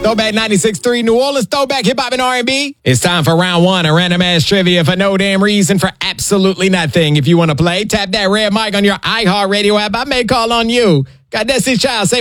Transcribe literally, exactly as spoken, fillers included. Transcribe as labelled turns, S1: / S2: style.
S1: Throwback ninety-six point three New Orleans, throwback hip hop and R and B. It's time for round one of random ass trivia for no damn reason, for absolutely nothing. If you want to play, tap that red mic on your iHeartRadio app. I may call on you. God, Destiny's Child, say